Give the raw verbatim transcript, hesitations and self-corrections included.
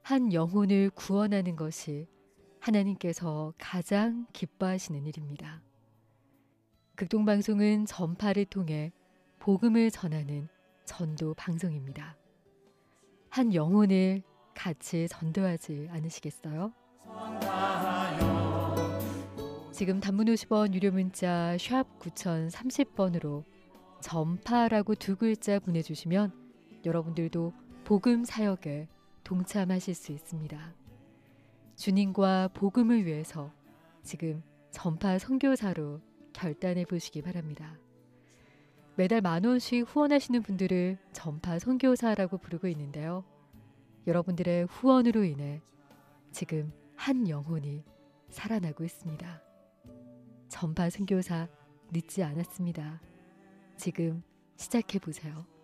한 영혼을 구원하는 것이 하나님께서 가장 기뻐하시는 일입니다. 극동방송은 전파를 통해 복음을 전하는 전도 방송입니다. 한 영혼을 같이 전도하지 않으시겠어요? 지금 단문 오십 원 유료 문자 샵 구공삼공 번으로 전파라고 두 글자 보내주시면 여러분들도 복음 사역에 동참하실 수 있습니다. 주님과 복음을 위해서 지금 전파 선교사로 결단해 보시기 바랍니다. 매달 만 원씩 후원하시는 분들을 전파 선교사라고 부르고 있는데요. 여러분들의 후원으로 인해 지금 한 영혼이 살아나고 있습니다. 전파 선교사 늦지 않았습니다. 지금 시작해 보세요.